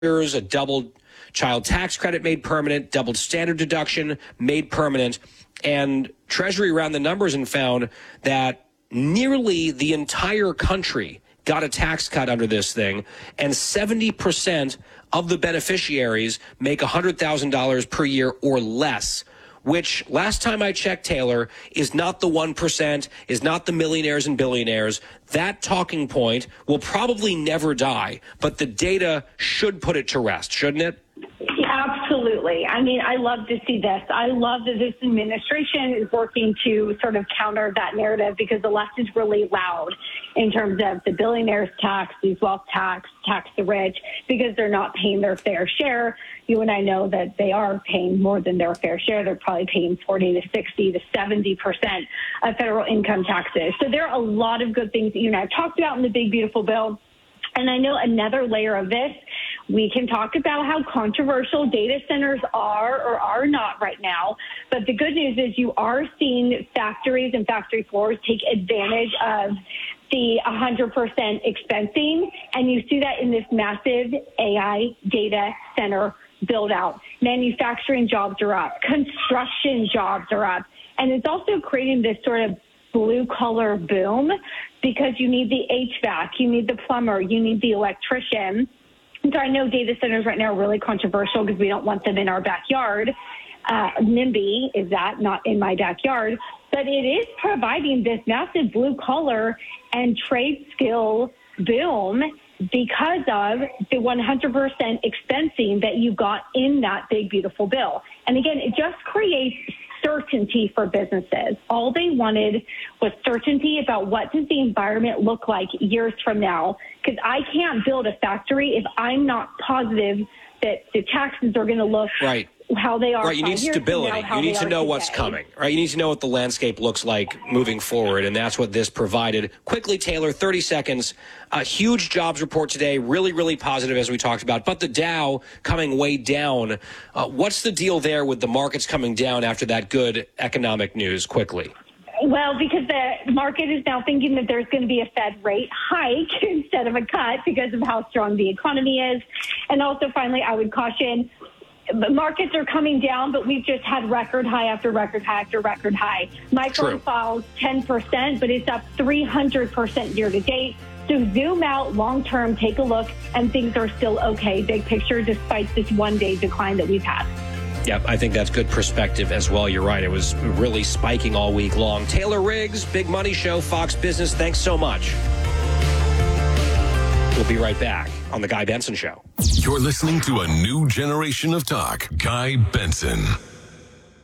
a doubled child tax credit made permanent, doubled standard deduction made permanent, and Treasury ran the numbers and found that nearly the entire country got a tax cut under this thing, and 70% of the beneficiaries make $100,000 per year or less, which last time I checked, Taylor, is not the 1%, is not the millionaires and billionaires. That talking point will probably never die, but the data should put it to rest, shouldn't it? Absolutely. I mean, I love to see this. I love that this administration is working to sort of counter that narrative, because the left is really loud in terms of the billionaires tax, these wealth tax the rich, because they're not paying their fair share. You and I know that they are paying more than their fair share. They're probably paying 40 to 60 to 70% of federal income taxes. So there are a lot of good things that you and I have talked about in the big, beautiful bill. And I know another layer of this, we can talk about how controversial data centers are or are not right now. But the good news is you are seeing factories and factory floors take advantage of the 100% expensing. And you see that in this massive AI data center build out. Manufacturing jobs are up. Construction jobs are up. And it's also creating this sort of blue collar boom, because you need the HVAC, you need the plumber, you need the electrician. So I know data centers right now are really controversial because we don't want them in our backyard. NIMBY is that, not in my backyard. But it is providing this massive blue collar and trade skill boom because of the 100% expensing that you got in that big, beautiful bill. And again, it just creates certainty for businesses. All they wanted was certainty about what does the environment look like years from now, because I can't build a factory if I'm not positive that the taxes are going to look right how they are. Right, you need stability. You need to know what's coming. Right, you need to know what the landscape looks like moving forward, and that's what this provided. Quickly, Taylor, 30 seconds. A huge jobs report today, really, really positive as we talked about, but the Dow coming way down. What's the deal there with the markets coming down after that good economic news? Quickly. Well, because the market is now thinking that there's going to be a Fed rate hike instead of a cut because of how strong the economy is. And also, finally, I would caution, markets are coming down, but we've just had record high after record high after record high. Micron falls 10%, but it's up 300% year to date. So zoom out long term, take a look, and things are still okay, big picture, despite this one-day decline that we've had. Yep, I think that's good perspective as well. You're right. It was really spiking all week long. Taylor Riggs, Big Money Show, Fox Business. Thanks so much. We'll be right back on The Guy Benson Show. You're listening to a new generation of talk. Guy Benson.